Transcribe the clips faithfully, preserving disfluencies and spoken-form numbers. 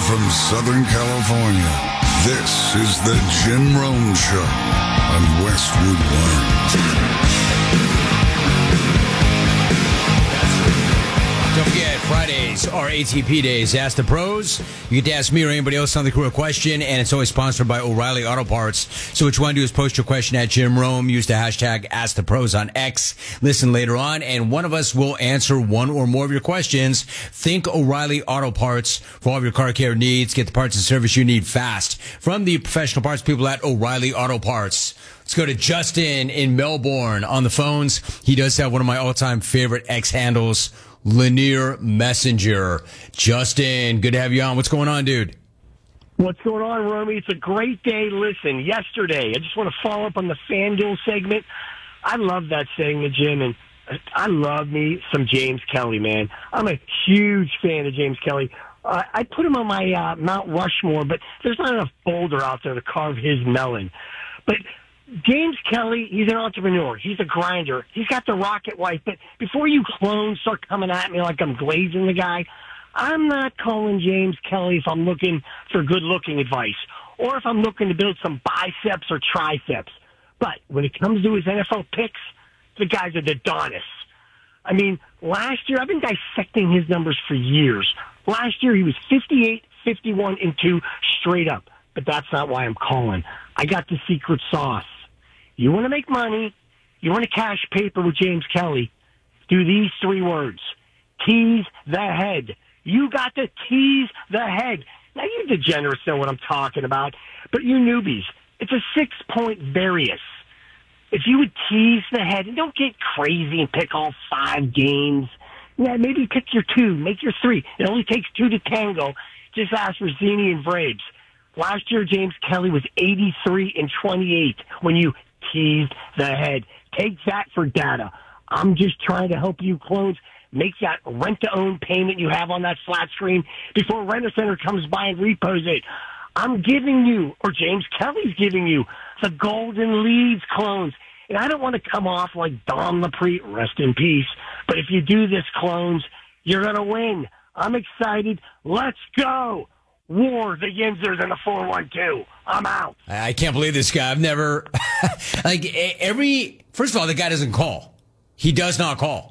from Southern California, this is the Jim Rome Show on Westwood One. Don't forget, Fridays are A T P days. Ask the Pros. You get to ask me or anybody else on the crew a question, and it's always sponsored by O'Reilly Auto Parts. So what you want to do is post your question at Jim Rome. Use the hashtag Ask the Pros on X. Listen later on, and one of us will answer one or more of your questions. Think O'Reilly Auto Parts for all of your car care needs. Get the parts and service you need fast from the professional parts people at O'Reilly Auto Parts. Let's go to Justin in Melbourne on the phones. He does have one of my all-time favorite X handles, Lanier Messenger. Justin, good to have you on. What's going on, dude? What's going on, Romy? It's a great day. Listen, yesterday, I just want to follow up on the FanDuel segment. I love that segment, Jim, and I love me some James Kelly, man. I'm a huge fan of James Kelly. Uh, I put him on my uh, Mount Rushmore, but there's not enough boulder out there to carve his melon. But James Kelly, he's an entrepreneur. He's a grinder. He's got the rocket wife. But before you clones start coming at me like I'm glazing the guy, I'm not calling James Kelly if I'm looking for good-looking advice or if I'm looking to build some biceps or triceps. But when it comes to his N F L picks, the guy's a Adonis. I mean, last year, I've been dissecting his numbers for years. Last year, he was fifty-eight, fifty-one, and two straight up. But that's not why I'm calling. I got the secret sauce. You want to make money, you want to cash paper with James Kelly, do these three words. Tease the head. You got to tease the head. Now, you degenerates know what I'm talking about, but you newbies, it's a six-point variance. If you would tease the head, and don't get crazy and pick all five games, yeah, maybe pick your two, make your three. It only takes two to tango. Just ask for Zini and Vrabes. Last year, James Kelly was eighty-three and twenty-eight when you teased the head. Take that for data. I'm just trying to help you clones make that rent-to-own payment you have on that flat screen before Rent-A-Center comes by and repos it. I'm giving you, or James Kelly's giving you, the golden leads, clones. And I don't want to come off like Don LaPree, rest in peace, but if you do this, clones, you're going to win. I'm excited. Let's go. War the Yinzers and the four one two. I'm out. I can't believe this guy. I've never, like, every, first of all, the guy doesn't call. He does not call.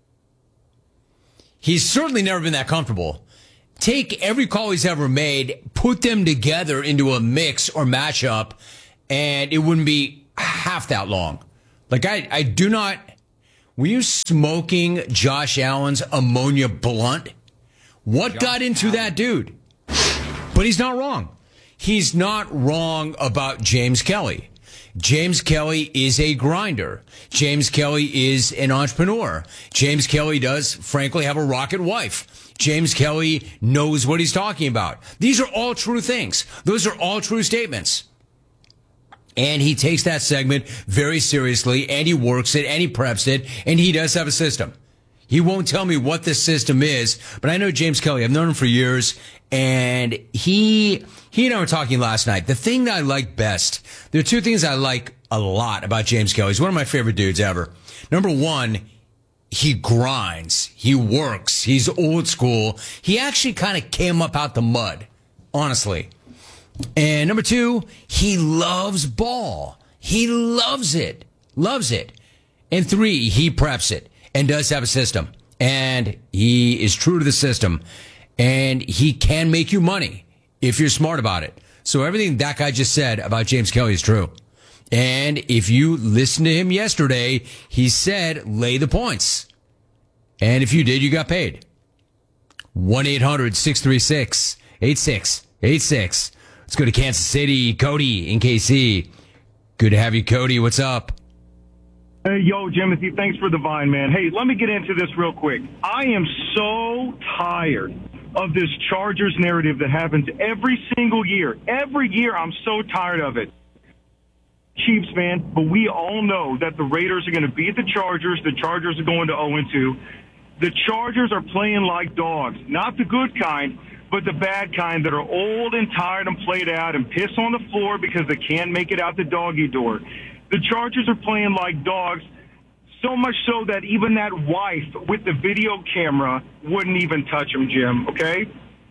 He's certainly never been that comfortable. Take every call he's ever made, put them together into a mix or matchup, and it wouldn't be half that long. Like, I, I do not, were you smoking Josh Allen's ammonia blunt? What Josh got into Allen. That dude? But he's not wrong. He's not wrong about James Kelly. James Kelly is a grinder. James Kelly is an entrepreneur. James Kelly does, frankly, have a rocket wife. James Kelly knows what he's talking about. These are all true things. Those are all true statements. And he takes that segment very seriously, and he works it, and he preps it, and he does have a system. He won't tell me what this system is, but I know James Kelly. I've known him for years, and he he and I were talking last night. The thing that I like best, there are two things I like a lot about James Kelly. He's one of my favorite dudes ever. Number one, he grinds. He works. He's old school. He actually kind of came up out the mud, honestly. And number two, he loves ball. He loves it. Loves it. And three, he preps it. And does have a system. And he is true to the system. And he can make you money if you're smart about it. So everything that guy just said about James Kelly is true. And if you listen to him yesterday, he said, lay the points. And if you did, you got paid. one eight hundred six three six eight six eight six. Let's go to Kansas City. Cody in K C. Good to have you, Cody. What's up? Hey, yo, Jimothy, thanks for the vine, man. Hey, let me get into this real quick. I am so tired of this Chargers narrative that happens every single year. Every year, I'm so tired of it. Chiefs, man, but we all know that the Raiders are going to beat the Chargers. The Chargers are going to oh and two. The Chargers are playing like dogs, not the good kind, but the bad kind that are old and tired and played out and piss on the floor because they can't make it out the doggy door. The Chargers are playing like dogs, so much so that even that wife with the video camera wouldn't even touch him, Jim, okay?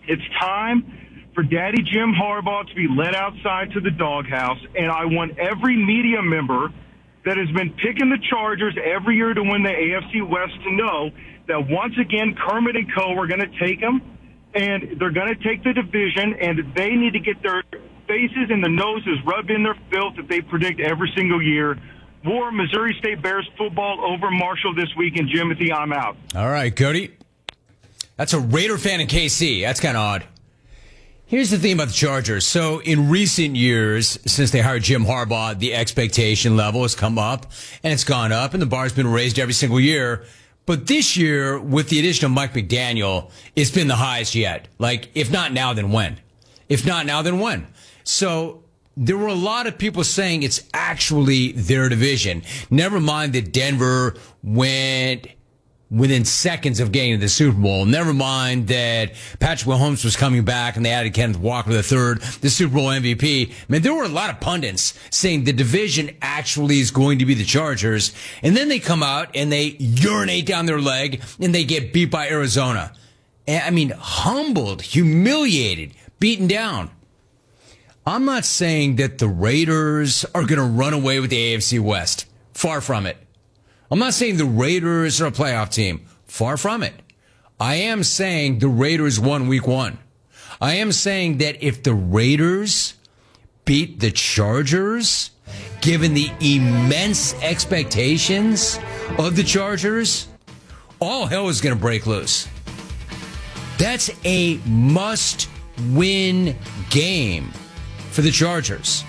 It's time for Daddy Jim Harbaugh to be led outside to the doghouse, and I want every media member that has been picking the Chargers every year to win the A F C West to know that once again Kermit and Co. are going to take them, and they're going to take the division, and they need to get their faces and the noses rubbed in their filth that they predict every single year. War Missouri State Bears football over Marshall this week, and Jimothy, I'm out. All right, Cody. That's a Raider fan in K C. That's kind of odd. Here's the thing about the Chargers. So in recent years, since they hired Jim Harbaugh, the expectation level has come up, and it's gone up, and the bar's been raised every single year. But this year, with the addition of Mike McDaniel, it's been the highest yet. Like, if not now, then when? If not now, then when? So there were a lot of people saying it's actually their division. Never mind that Denver went within seconds of getting to the Super Bowl. Never mind that Patrick Mahomes was coming back and they added Kenneth Walker the third, the Super Bowl M V P. I mean, there were a lot of pundits saying the division actually is going to be the Chargers. And then they come out and they urinate down their leg and they get beat by Arizona. And, I mean, humbled, humiliated, beaten down. I'm not saying that the Raiders are going to run away with the A F C West. Far from it. I'm not saying the Raiders are a playoff team. Far from it. I am saying the Raiders won week one. I am saying that if the Raiders beat the Chargers, given the immense expectations of the Chargers, all hell is going to break loose. That's a must-win game for the Chargers.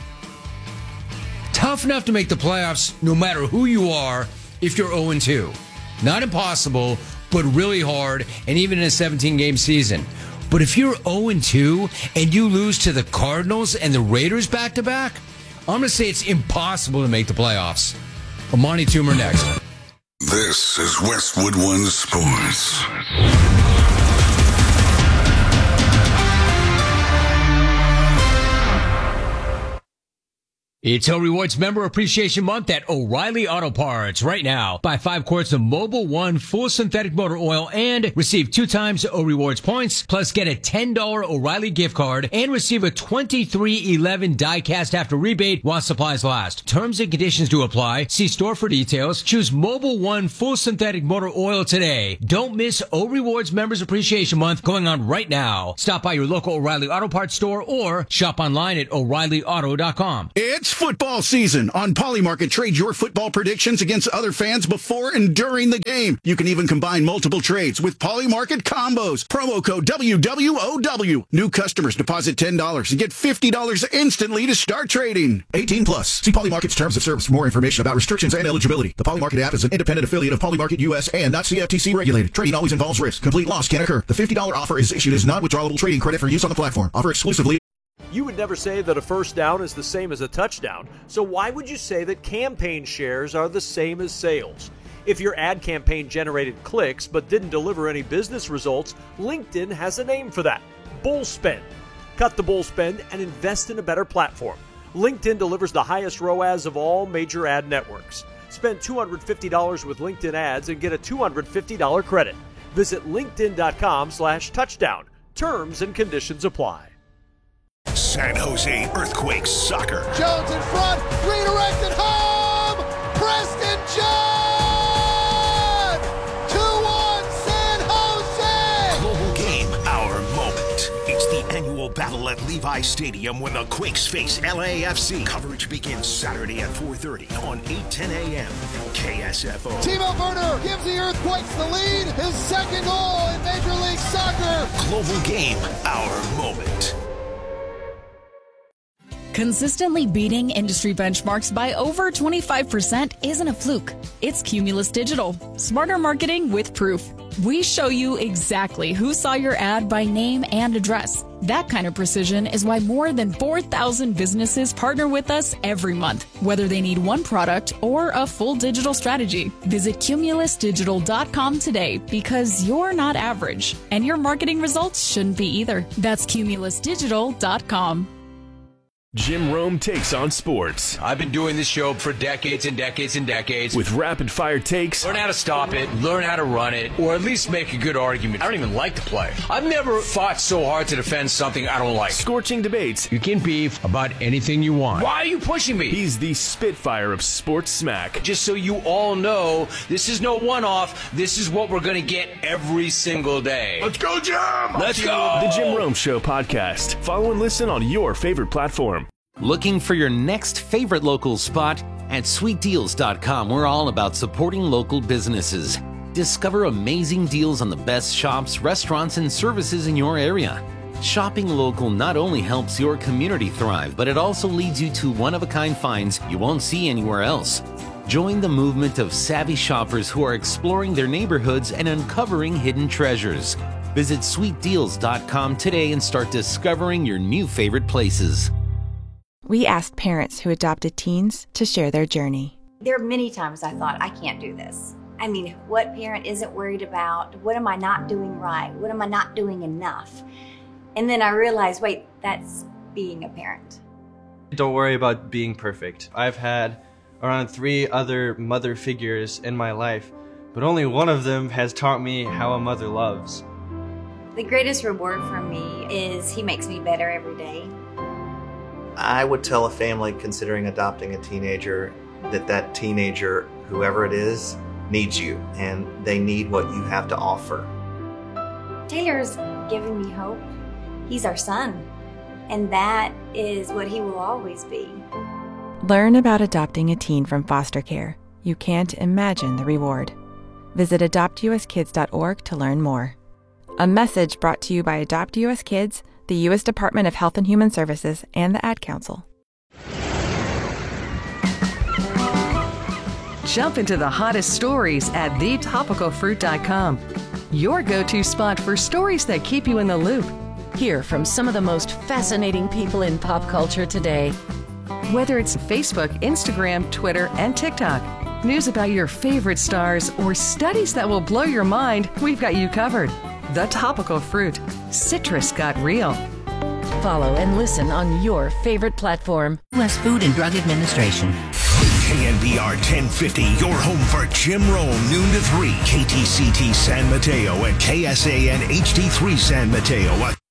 Tough enough to make the playoffs no matter who you are if you're oh and two. Not impossible, but really hard, and even in a seventeen-game season. But if you're oh and two and you lose to the Cardinals and the Raiders back-to-back, I'm going to say it's impossible to make the playoffs. Amani Toomer next. This is Westwood One Sports. It's O Rewards Member Appreciation Month at O'Reilly Auto Parts. Right now, buy five quarts of Mobil One full synthetic motor oil and receive two times O Rewards points, plus get a ten dollars O'Reilly gift card and receive a twenty-three eleven die-cast after rebate while supplies last. Terms and conditions do apply. See store for details. Choose Mobil One full synthetic motor oil today. Don't miss O Rewards Members Appreciation Month going on right now. Stop by your local O'Reilly Auto Parts store or shop online at O'Reilly Auto dot com. It's football season. On Polymarket, trade your football predictions against other fans before and during the game. You can even combine multiple trades with Polymarket combos. Promo code W W O W. New customers deposit ten dollars and get fifty dollars instantly to start trading. eighteen plus. See Polymarket's terms of service for more information about restrictions and eligibility. The Polymarket app is an independent affiliate of Polymarket U S and not C F T C regulated. Trading always involves risk. Complete loss can occur. The fifty dollars offer is issued as non-withdrawable trading credit for use on the platform. Offer exclusively. You would never say that a first down is the same as a touchdown, so why would you say that campaign shares are the same as sales? If your ad campaign generated clicks but didn't deliver any business results, LinkedIn has a name for that: bull spend. Cut the bull spend and invest in a better platform. LinkedIn delivers the highest R O A S of all major ad networks. Spend two hundred fifty dollars with LinkedIn ads and get a two hundred fifty dollars credit. Visit linkedin.com slash touchdown. Terms and conditions apply. San Jose Earthquakes soccer. Jones in front, redirected home. Preston John. two one San Jose. Global game, our moment. It's the annual battle at Levi Stadium when the Quakes face L A F C. Coverage begins Saturday at four thirty on eight ten a.m. K S F O. Timo Werner gives the Earthquakes the lead. His second goal in Major League Soccer. Global game, our moment. Consistently beating industry benchmarks by over twenty-five percent isn't a fluke. It's Cumulus Digital. Smarter marketing with proof. We show you exactly who saw your ad by name and address. That kind of precision is why more than four thousand businesses partner with us every month, whether they need one product or a full digital strategy. Visit Cumulus Digital dot com today, because you're not average, and your marketing results shouldn't be either. That's Cumulus Digital dot com. Jim Rome takes on sports. I've been doing this show for decades and decades and decades. With rapid-fire takes. Learn how to stop it, learn how to run it, or at least make a good argument. I don't even like the play. I've never fought so hard to defend something I don't like. Scorching debates. You can beef about anything you want. Why are you pushing me? He's the Spitfire of sports smack. Just so you all know, this is no one-off. This is what we're going to get every single day. Let's go, Jim! Let's go! The Jim Rome Show podcast. Follow and listen on your favorite platform. Looking for your next favorite local spot? At sweet deals dot com, we're all about supporting local businesses. Discover amazing deals on the best shops, restaurants, and services in your area. Shopping local not only helps your community thrive, but it also leads you to one-of-a-kind finds you won't see anywhere else. Join the movement of savvy shoppers who are exploring their neighborhoods and uncovering hidden treasures. Visit sweet deals dot com today and start discovering your new favorite places. We asked parents who adopted teens to share their journey. There are many times I thought, I can't do this. I mean, what parent isn't worried about, what am I not doing right? What am I not doing enough? And then I realized, wait, that's being a parent. Don't worry about being perfect. I've had around three other mother figures in my life, but only one of them has taught me how a mother loves. The greatest reward for me is he makes me better every day. I would tell a family considering adopting a teenager that that teenager, whoever it is, needs you, and they need what you have to offer. Taylor's given me hope. He's our son, and that is what he will always be. Learn about adopting a teen from foster care. You can't imagine the reward. Visit adopt u s kids dot org to learn more. A message brought to you by Adopt U S Kids, the U S Department of Health and Human Services, and the Ad Council. Jump into the hottest stories at the topical fruit dot com. Your go-to spot for stories that keep you in the loop. Hear from some of the most fascinating people in pop culture today. Whether it's Facebook, Instagram, Twitter, and TikTok, news about your favorite stars, or studies that will blow your mind, we've got you covered. The Topical Fruit. Citrus got real. Follow and listen on your favorite platform. U S Food and Drug Administration. K N B R ten fifty, your home for Jim Rome, noon to three. K T C T San Mateo and K S A N H D three San Mateo.